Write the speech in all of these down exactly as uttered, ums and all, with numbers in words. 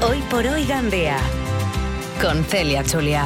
Hoy por hoy Gandia, con Celia Julià.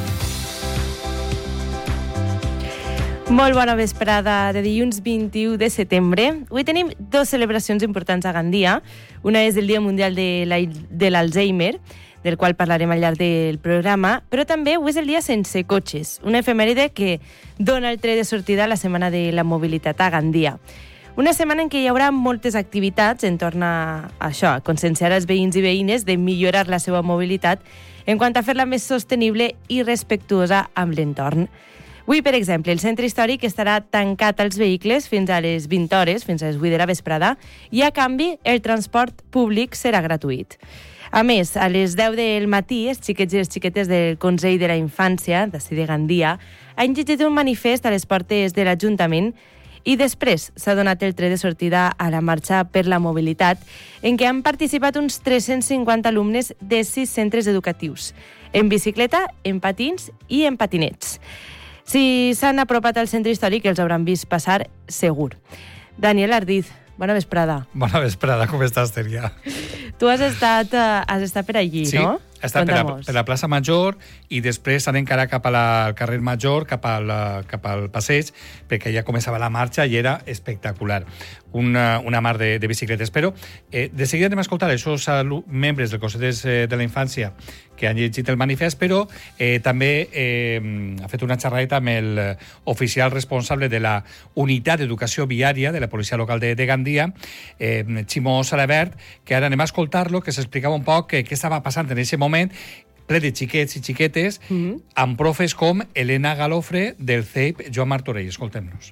Molt bona vesprada de dilluns vint-i-u de setembre. Avui tenim dues celebracions importants a Gandia. Una és el Dia Mundial de l'Alzheimer, del qual parlarem al llarg del programa, però també avui és el dia sense cotxes, una efemèride que dona el tret de sortida a la Setmana de la Mobilitat a Gandia. Una setmana en què hi haurà moltes activitats entorn a això, a conscienciar els veïns i veïnes de millorar la seva mobilitat en quant a fer-la més sostenible i respectuosa amb l'entorn. Avui, per exemple, el centre històric estarà tancat als vehicles fins a les vint hores, fins a les vuit de la vesprada, i a canvi el transport públic serà gratuït. A més, a les deu del matí, els xiquets i les xiquetes del Consell de la Infància, d'ací de Gandia, han llegit un manifest a les portes de l'Ajuntament i després s'ha donat el tret de sortida a la marxa per la mobilitat, en què han participat uns tres-cents cinquanta alumnes de sis centres educatius, en bicicleta, en patins i en patinets. Si s'han apropat al centre històric, els hauran vist passar segur. Daniel Ardiz, bona vesprada. Bona vesprada, com estàs, Celia? Tu has estat, has estat per allí, sí, no? Sí, he estat per la, per la plaça Major i després anem encara cap a la, al carrer Major, cap al, cap al passeig, perquè ja començava la marxa i era espectacular. Una, una mar de, de bicicletes. Però eh, de seguida anem a escoltar aquests membres del Consell de la Infància que han llegit el manifest, però eh, també eh, ha fet una xerradeta amb l'oficial responsable de la Unitat d'Educació Viària de la Policia Local de, de Gandia, eh, Ximo Salabert, que ara anem a escoltar-lo, que s'explicava un poc què estava passant en aquest moment, ple de xiquets i xiquetes, mm-hmm. amb profes com Elena Galofre del C E I P Joan Martorell. Escoltem-nos.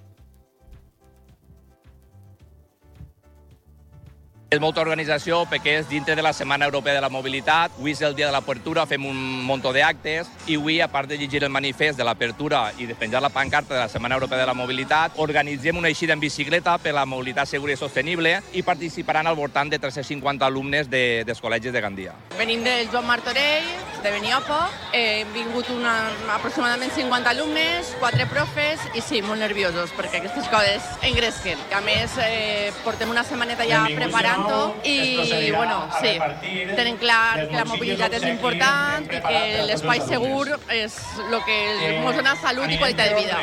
És molta organització perquè és dintre de la Setmana Europea de la Mobilitat. Avui és el dia de l'apertura, fem un munt d'actes i avui, a part de llegir el manifest de l'apertura i de penjar la pancarta de la Setmana Europea de la Mobilitat, organitzem una eixida en bicicleta per la mobilitat segura i sostenible i participaran al voltant de tres-cents cinquanta alumnes de, dels col·legis de Gandia. Venim del Joan Martorell, de Beniopo. Hem vingut una, aproximadament cinquanta alumnes, quatre profes i sí, molt nerviosos perquè aquestes coses engresquen. A més, eh, portem una setmaneta ja preparant i, bueno, sí, tenen clar que la mobilitat és important i que l'espai segur és el que ens dona salut i qualitat de vida.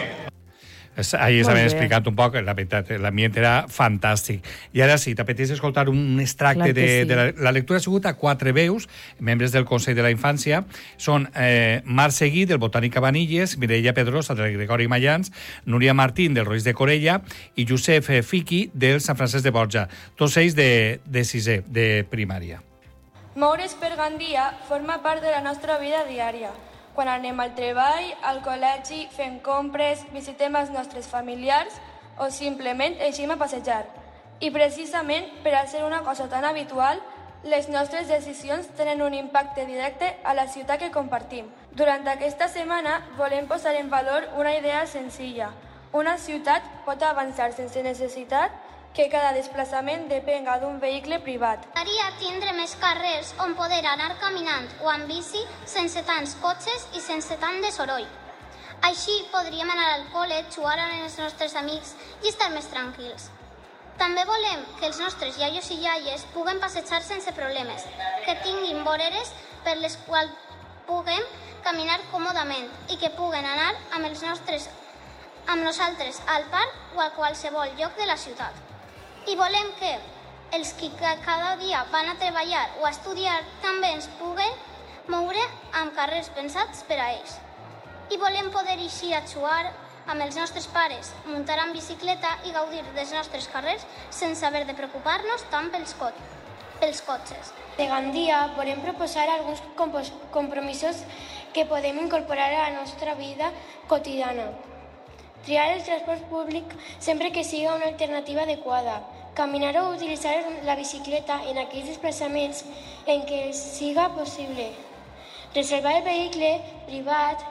Ahir estaven explicant un poc, la veritat, l'ambient era fantàstic. I ara sí, t'apeteix escoltar un extracte de, sí. de la, la lectura. Ha sigut a quatre veus, membres del Consell de la Infància. Són eh, Marc Seguí, del Botànic Cabanilles, Mireia Pedrosa, del Gregori Mayans, Núria Martín, del Roís de Corella, i Josep Fiqui, del Sant Francesc de Borja. Tots ells de, de sisè, de primària. Moure's per Gandia forma part de la nostra vida diària. Quan anem al treball, al col·legi, fem compres, visitem els nostres familiars o simplement eixim a passejar. I precisament per a ser una cosa tan habitual, les nostres decisions tenen un impacte directe a la ciutat que compartim. Durant aquesta setmana volem posar en valor una idea senzilla. Una ciutat pot avançar sense necessitat que cada desplaçament depenga d'un vehicle privat. M'agradaria tindre més carrers on poder anar caminant o amb bici sense tants cotxes i sense tant de soroll. Així podríem anar al col·le, jugar amb els nostres amics i estar més tranquils. També volem que els nostres iaios i iaies puguen passejar sense problemes, que tinguin voreres per les quals puguem caminar còmodament i que puguen anar amb els nostres amb nosaltres al parc o a qualsevol lloc de la ciutat. I volem que els que cada dia van a treballar o a estudiar també ens puguen moure amb carrers pensats per a ells. I volem poder eixir a jugar amb els nostres pares, muntar en bicicleta i gaudir dels nostres carrers sense haver de preocupar-nos tant pels, co pels cotxes. De Gandia volem proposar alguns compromisos que podem incorporar a la nostra vida quotidiana. Triar el transport públic sempre que siga una alternativa adequada. Caminar o utilitzar la bicicleta en aquells desplaçaments en què siga possible. Reservar el vehicle privat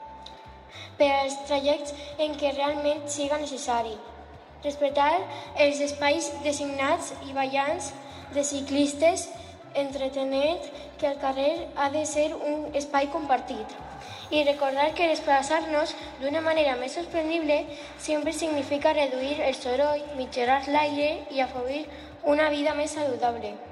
per als trajectes en què realment siga necessari. Respectar els espais designats i ballants de ciclistes, entretenent que el carrer ha de ser un espai compartit. Y recordar que desplazarnos de una manera más sostenible siempre significa reduir el soroll, millorar l'aire y afavorir una vida més saludable.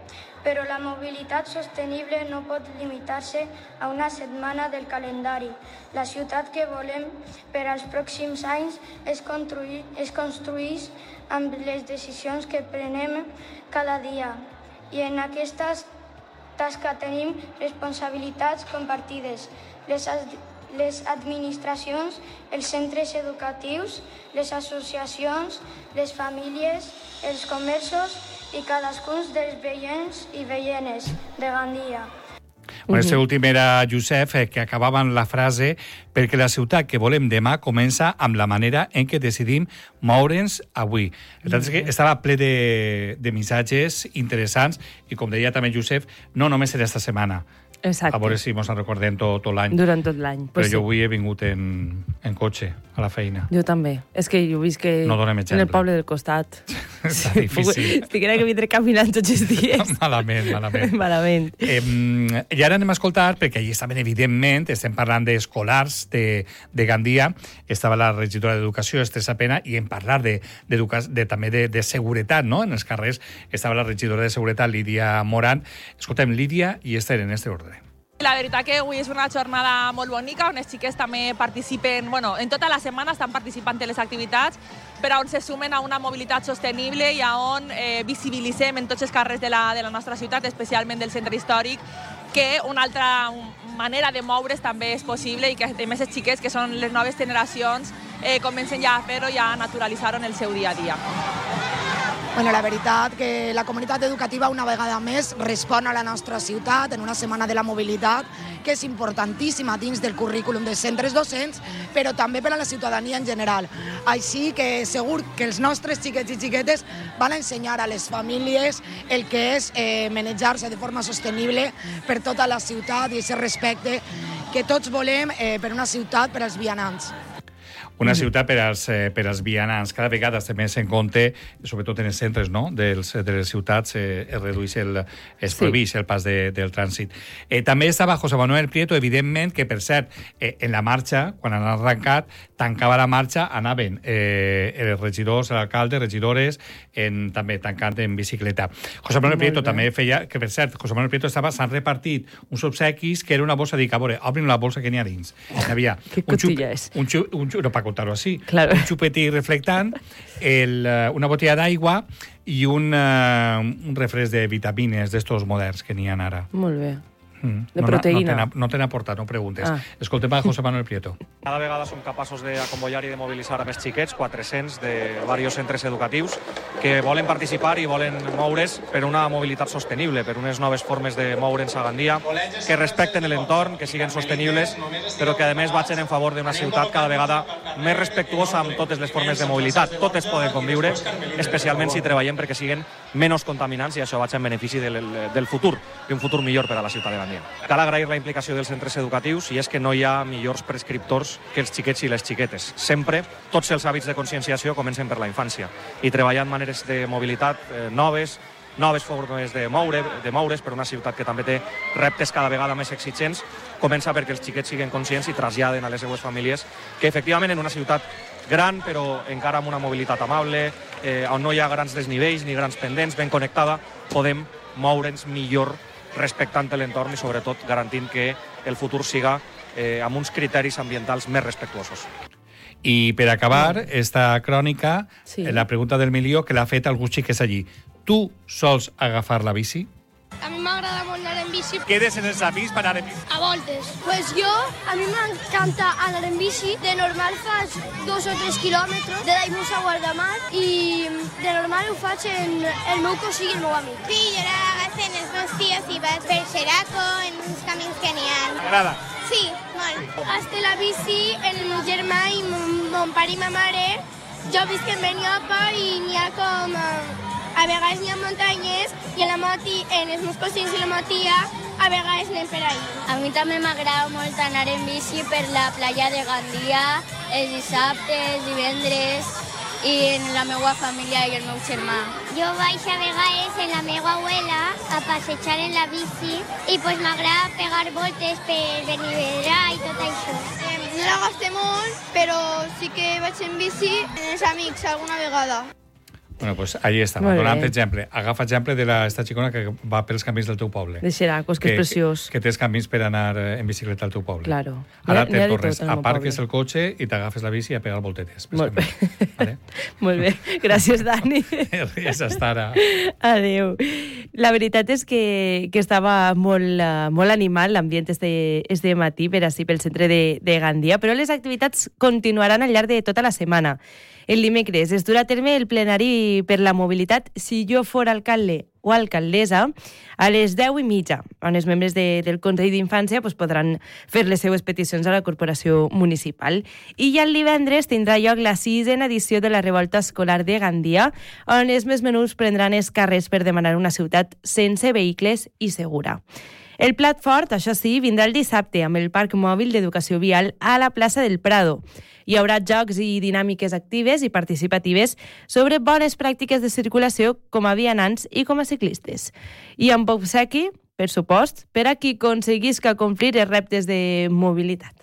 però la mobilitat sostenible no pot limitar-se a una setmana del calendari. La ciutat que volem per als pròxims anys es, construir, es construeix amb les decisions que prenem cada dia. I en aquesta tasca tenim responsabilitats compartides. Les, les administracions, els centres educatius, les associacions, les famílies, els comerços i cadascun dels veïns i veïnes de Gandia. Bueno, este últim era Josep, eh, que acabava amb la frase perquè la ciutat que volem demà comença amb la manera en què decidim moure'ns avui. El tant és que estava ple de, de missatges interessants i, com deia també Josep, no només era esta setmana. Exacte. A veure si ens en recordem tot, tot l'any. Durant tot l'any. Però pues jo avui he vingut en, en cotxe a la feina. Jo també. És que jo visc que no donem exemple. En el poble del costat. Està difícil. Estic que vindré caminant tots els dies. Malament, malament. malament. Eh, I ara anem a escoltar, perquè allí estaven, evidentment, estem parlant d'escolars de, de Gandia, estava la regidora d'Educació, Estesa Pena, i en parlar de, de, de, també de, de seguretat, no?, en els carrers, estava la regidora de Seguretat, Lídia Moran. Escoltem, Lídia i Esther, en este ordre. La veritat que avui és una jornada molt bonica, on els xiquets també participen, bueno, en tota la setmana estan participant en les activitats, però on se sumen a una mobilitat sostenible i on eh, visibilitzem en tots els carrers de la, de la nostra ciutat, especialment del centre històric, que una altra manera de moure's també és possible i que, a més, els xiquets, que són les noves generacions, eh, comencen ja a fer-ho i a naturalitzar-ho en el seu dia a dia. Bueno, la veritat que la comunitat educativa una vegada més respon a la nostra ciutat en una setmana de la mobilitat que és importantíssima dins del currículum dels centres docents, però també per a la ciutadania en general. Així que segur que els nostres xiquets i xiquetes van a ensenyar a les famílies el que és eh, manejar-se de forma sostenible per tota la ciutat i aquest respecte que tots volem eh, per una ciutat per als vianants. Una ciutat per als, eh, per als vianants. Cada vegada es té més en compte, sobretot en els centres, no?, dels, de les ciutats, eh, es redueix el, es sí. prohibeix el pas de, del trànsit. Eh, també estava José Manuel Prieto, evidentment, que, per cert, eh, en la marxa, quan han arrencat, tancava la marxa, anaven eh, els regidors, l'alcalde, regidores, en, també tancant en bicicleta. José Manuel Prieto també feia, que per cert, José Manuel Prieto estava, s'han repartit uns obsequis que era una bossa, dic, a veure, obrin la bolsa que n'hi ha dins. Hi havia un xup, un xup, un xup, no, per contar-ho així, claro. Un xupetí reflectant, el, una botella d'aigua i un, uh, un refresc de vitamines d'estos moderns que n'hi ha ara. Molt bé. Mm. De no, proteïna. No te n'ha portat, no preguntes. Ah. Escoltem a José Manuel Prieto. Cada vegada som capaços d'aconvollar i de mobilitzar a més xiquets, quatre-cents de diversos centres educatius, que volen participar i volen moure's per una mobilitat sostenible, per unes noves formes de moure'ns a Gandia, que respecten l'entorn, que siguen sostenibles, però que a més vagin en favor d'una ciutat cada vegada més respectuosa amb totes les formes de mobilitat. Totes poden conviure, especialment si treballem perquè siguen menys contaminants i això vagi en benefici del, del futur, d'un futur millor per a la ciutat de Gandia. Cal agrair la implicació dels centres educatius i és que no hi ha millors prescriptors que els xiquets i les xiquetes. Sempre tots els hàbits de conscienciació comencen per la infància i treballant maneres de mobilitat eh, noves, noves formes de, moure, de moure's per una ciutat que també té reptes cada vegada més exigents, comença perquè els xiquets siguin conscients i traslladen a les seues famílies que efectivament en una ciutat gran però encara amb una mobilitat amable, eh, on no hi ha grans desnivells ni grans pendents, ben connectada, podem moure'ns millor respectant l'entorn i sobretot garantint que el futur siga eh, amb uns criteris ambientals més respectuosos. I per acabar esta crònica, sí. la pregunta del milió que l'ha fet algú xiques allí. Tu sols agafar la bici? A mi m'agrada molt anar en bici. Quedes en els amics per anar en bici? A voltes. Pues jo, a mi m'encanta anar en bici. De normal faig dos o tres quilòmetres de Daimús a Guardamar i de normal ho faig en el meu cosí i el meu amic. Sí, jo l'agafo en els meus tios i vaig per Xeraco, en uns camins que n'hi ha. T'agrada? Sí, molt. Hasta la bici, el meu germà i mon pare i ma mare, jo visc en Beniopa i n'hi ha com... A vegades n'hi ha muntanyes i en, la moti, en els meus cosins i la meva tia a vegades anem per ahí. A mi també m'agrada molt anar en bici per la platja de Gandia, els dissabtes, divendres i en la meva família i el meu germà. Jo vaig a vegades en la meva abuela a passejar en la bici i pues m'agrada pegar voltes per Benidorm i tot això. Eh, no la gaste molt, però sí que vaig en bici amb els amics alguna vegada. Bueno, pues ahí està, Molt donant bé. exemple. Agafa exemple de la, esta xicona que va pels camins del teu poble. De Xeracos, que és preciós. Que, que tens camins per anar eh, en bicicleta al teu poble. Claro. Ara N'hi ha- n'hi ha te de tornes, tot en el meu aparques poble. el cotxe i t'agafes la bici a pegar voltetes. Molt bé. Molt bé. Gràcies, Dani. Ries hasta ara. Adéu. La veritat és que, que estava molt, uh, molt animat l'ambient este, este matí per així pel centre de, de Gandia, però les activitats continuaran al llarg de tota la setmana. El dimecres es durà a terme el plenari per la mobilitat Si jo fora alcalde o alcaldessa a les deu i mitja, on els membres de, del Consell d'Infància pues, podran fer les seues peticions a la corporació municipal. I ja el divendres tindrà lloc la sisena edició de la revolta escolar de Gandia, on els més menuts prendran els carrers per demanar una ciutat sense vehicles i segura. El plat fort, això sí, vindrà el dissabte amb el Parc Mòbil d'Educació Vial a la plaça del Prado. Hi haurà jocs i dinàmiques actives i participatives sobre bones pràctiques de circulació com a vianants i com a ciclistes. I amb obsequi, per supost, per a qui aconseguisca complir els reptes de mobilitat.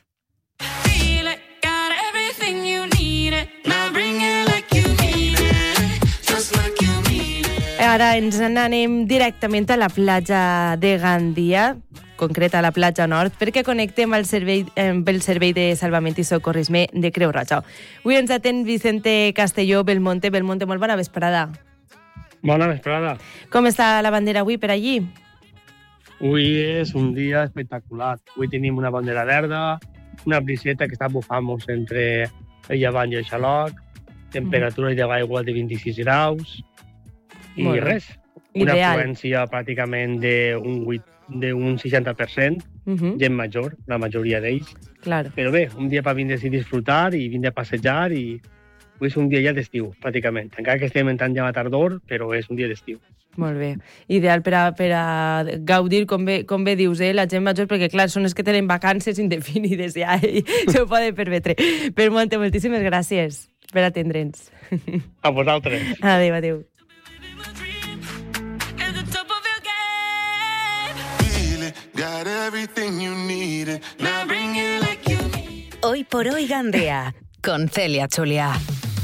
Ara ens n'anem directament a la platja de Gandia, concreta a la platja nord, perquè connectem el servei, amb el Servei de Salvament i Socorrisme de Creu Roja. Avui ens atén Vicente Castelló Belmonte. Belmonte, molt bona vesprada. Bona vesprada. Com està la bandera avui per allí? Avui és un dia espectacular. Avui tenim una bandera verda, una briseta que està bufant-nos entre el llevant i el xaloc, temperatura de l'aigua de vint-i-sis graus, i Molt bé. res. Una Ideal. afluència pràcticament d'un vuit- d'un seixanta per cent, Mhm. gent major, la majoria d'ells. Claro. Però bé, un dia per vindre a disfrutar i vindre a passejar i avui és un dia ja d'estiu, pràcticament. Encara que estem entrant ja a la tardor, però és un dia d'estiu. Molt bé. Ideal per a, per a gaudir, com bé, com bé dius, eh? La gent major, perquè, clar, són els que tenen vacances indefinides ja i s'ho poden permetre. Per Monte, moltíssimes gràcies per atendre'ns. A vosaltres. Adéu, adéu. Got everything you needed. Now bring it like you need. Hoy por hoy Gandea, con Celia Chulia.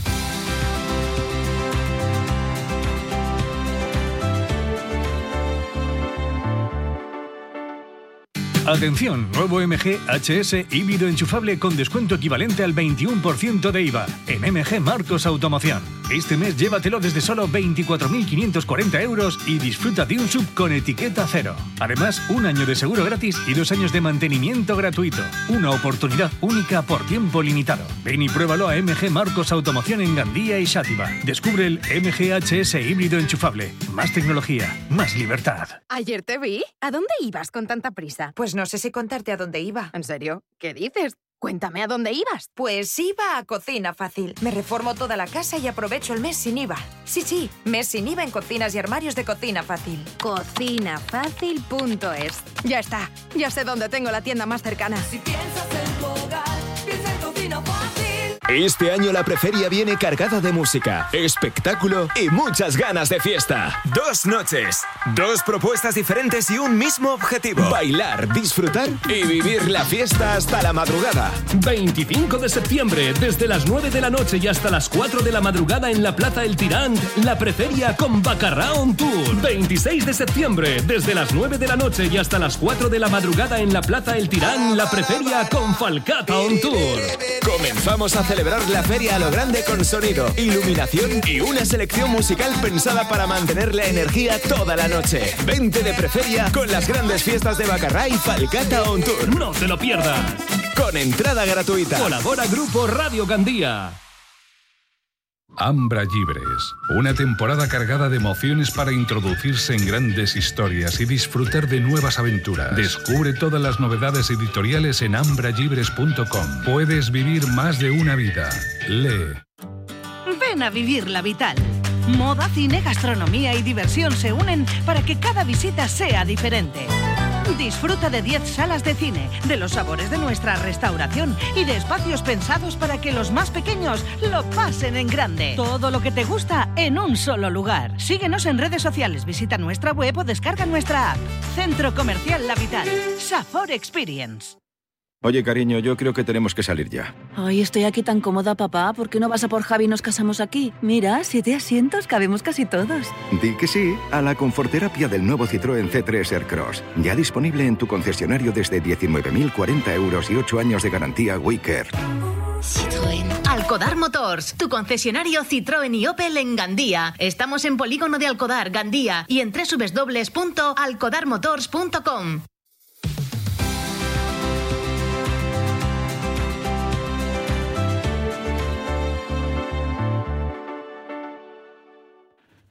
Atención, nuevo M G H S híbrido enchufable con descuento equivalente al veintiuno por ciento de I V A en M G Marcos Automoción. Este mes llévatelo desde solo veinticuatro mil quinientos cuarenta euros y disfruta de un sub con etiqueta cero. Además, un año de seguro gratis y dos años de mantenimiento gratuito. Una oportunidad única por tiempo limitado. Ven y pruébalo a M G Marcos Automoción en Gandía y Xàtiva. Descubre el M G H S híbrido enchufable. Más tecnología, más libertad. Ayer te vi. ¿A dónde ibas con tanta prisa? Pues no sé si contarte a dónde iba. ¿En serio? ¿Qué dices? Cuéntame a dónde ibas. Pues iba a Cocina Fácil. Me reformo toda la casa y aprovecho el mes sin I V A. Sí, sí, mes sin I V A en cocinas y armarios de Cocina Fácil. Cocina Fácil punto es. Ya está. Ya sé dónde tengo la tienda más cercana. Si piensas en tu hogar, piensa en Cocina Fácil. Este año la preferia viene cargada de música, espectáculo y muchas ganas de fiesta. Dos noches, dos propuestas diferentes y un mismo objetivo. Bailar, disfrutar y vivir la fiesta hasta la madrugada. veinticinco de septiembre, desde las nueve de la noche y hasta las cuatro de la madrugada en la Plaza El Tirant, la preferia con Bacarrá on Tour. veintiséis de septiembre, desde las nueve de la noche y hasta las cuatro de la madrugada en la Plaza El Tirant, la preferia con Falcata on Tour. Comenzamos a celebrar la feria a lo grande con sonido, iluminación y una selección musical pensada para mantener la energía toda la noche. Vente de preferia con las grandes fiestas de Bacarrá y Falcata on Tour. No te lo pierdas. Con entrada gratuita. Colabora Grupo Radio Gandía. Ambra Llibres, una temporada cargada de emociones para introducirse en grandes historias y disfrutar de nuevas aventuras. Descubre todas las novedades editoriales en ambra llibres punto com. Puedes vivir más de una vida. Lee. Ven a vivir la Vital. Moda, cine, gastronomía y diversión se unen para que cada visita sea diferente. Disfruta de diez salas de cine, de los sabores de nuestra restauración y de espacios pensados para que los más pequeños lo pasen en grande. Todo lo que te gusta en un solo lugar. Síguenos en redes sociales, visita nuestra web o descarga nuestra app. Centro Comercial La Vital. Safor Experience. Oye, cariño, yo creo que tenemos que salir ya. Ay, estoy aquí tan cómoda, papá. ¿Por qué no vas a por Javi y nos casamos aquí? Mira, siete asientos, cabemos casi todos. Di que sí a la conforterapia del nuevo Citroën C tres Aircross. Ya disponible en tu concesionario desde diecinueve mil cuarenta euros y ocho años de garantía Wicker. Citroën. Alcodar Motors, tu concesionario Citroën y Opel en Gandía. Estamos en Polígono de Alcodar, Gandía, y en doble u doble u doble u punto alcodar motors punto com.